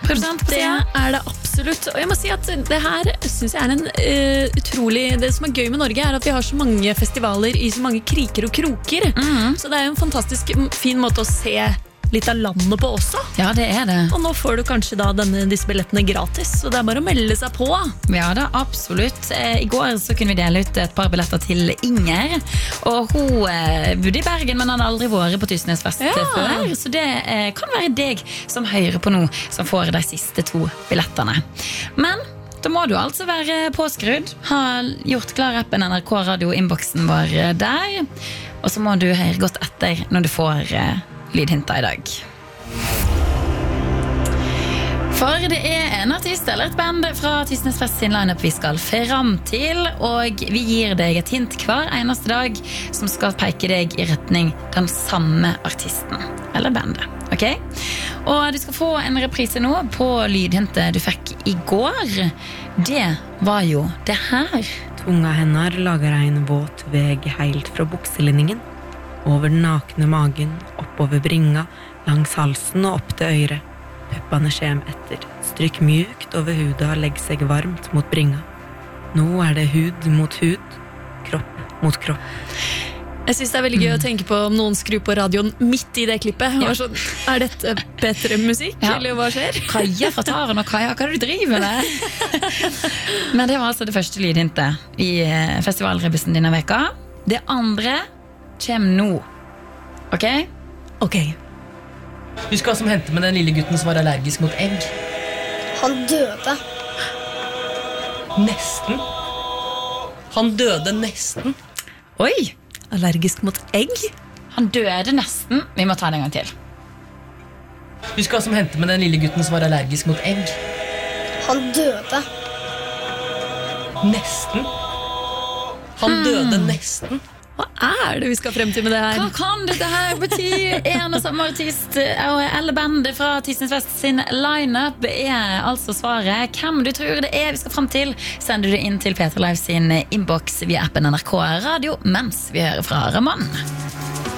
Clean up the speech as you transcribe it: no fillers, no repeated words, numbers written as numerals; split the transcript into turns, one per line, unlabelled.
Produsent på siden.
Det det absolutt. Og jeg må si at det her synes jeg en utrolig... Det som gøy med Norge at vi har så mange festivaler i så mange kriker og kroker. Så det jo en fantastisk fin måte å se litt av landet på også.
Ja, det det.
Og nå får du kanskje da disse billettene gratis, så det bare å melde seg på.
Ja, det absolutt. I går så kunne vi dele ut et par billetter til Inger, og hun bodde i Bergen, men hadde aldri vært på Tysnesfest før, så det kan være deg som hører på nå, som får de siste 2 billettene. Men da må du altså være påskrudd, ha gjort klar appen NRK Radio Inboxen vår der, og så må du høre godt etter når du får lydhinta i dag. For det en artist eller et band fra Tysnesfest sin lineup vi skal fram til, og vi gir deg et hint hver eneste dag som skal peke deg i retning den samme artisten eller bandet, ok? Og du skal få en reprise nå på lydhintet du fikk i går. Det var jo det her.
Tunga hennar lager en våt veg helt fra bukselinningen, over den nakne magen, oppover bringa, langs halsen og opp til øyre. Puppene skjem etter. Stryk mjukt over huda og legg seg varmt mot bringa. Nå det hud mot hud, kropp mot kropp.
Jeg synes det veldig gøy å tenke på om noen skrur på radioen midt i det klippet. Ja. Sånn, dette bedre musikk, eller hva skjer?
Kaja fra Taren og Kaja, hva du driver med? Men det var altså det første lydhintet i festivalrebussen denne veka. Det andre kjem nå. Ok?
Ok.
Husk hva som hendte med den lille gutten som var allergisk mot egg.
Han døde.
Nesten. Han døde nesten.
Oi,
allergisk mot egg?
Han døde nesten. Vi må ta det en gang til.
Husk hva som hendte med den lille gutten som var allergisk mot egg.
Han døde.
Nesten. Han døde nesten.
Hva det vi skal frem til med det her?
Hva kan dette her bety? En og samme artist eller bandet fra Tysnesfest sin lineup altså svaret. Hvem du tror det vi skal frem til, sender du det inn til P3 Live sin inbox via appen NRK Radio mens vi hører fra Ramon.